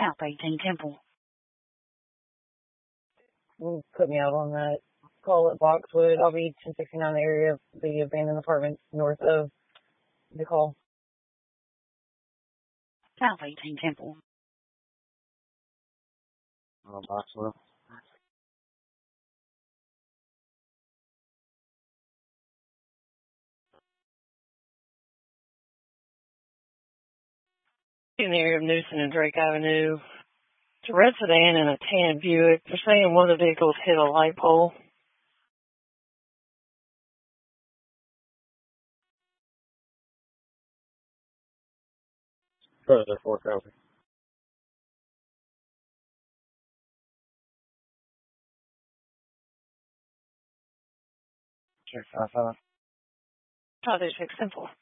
South 18 Temple. Put me out on that. Call it Boxwood. I'll be 1069 area of the abandoned apartment north of the call. South 18 Temple. Boxwood. In the area of Newson and Drake Avenue. It's a red sedan and a tan Buick. They're saying one of the vehicles hit a light pole. Further 4 copy. Check 5-5. 536 Simple.